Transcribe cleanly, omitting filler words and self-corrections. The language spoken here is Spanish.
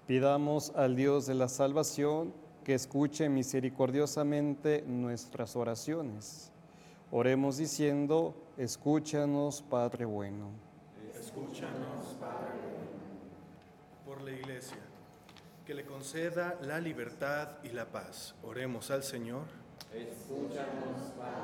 Pidamos al Dios de la salvación que escuche misericordiosamente nuestras oraciones. Oremos diciendo, escúchanos, Padre bueno. Escúchanos, Padre bueno. Por la Iglesia, que le conceda la libertad y la paz. Oremos al Señor. Escúchanos, Padre